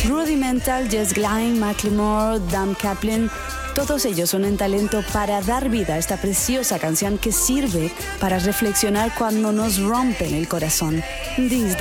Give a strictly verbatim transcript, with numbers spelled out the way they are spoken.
Rudimental, Jess Glynne, Macklemore, Dan Kaplan, todos ellos unen talento para dar vida a esta preciosa canción que sirve para reflexionar cuando nos rompen el corazón. These